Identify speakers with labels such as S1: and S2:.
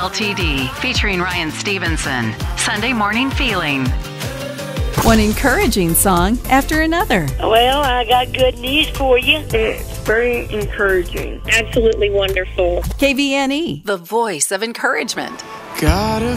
S1: LTD, featuring Ryan Stevenson. Sunday Morning Feeling.
S2: One encouraging song after another.
S3: Well, I got good news for you.
S4: It's very encouraging.
S5: Absolutely wonderful.
S2: KVNE,
S1: The voice of encouragement.
S6: Got a